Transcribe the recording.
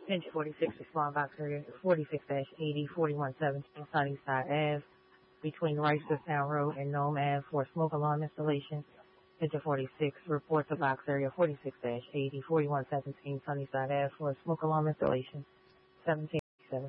Page 46, respond box area 46-80, 4117 Sunnyside Ave, between Ricewood Road and Nome Ave for smoke alarm installation. Page 46, report to box area 46-80, 4117 Sunnyside Ave for smoke alarm installation. 17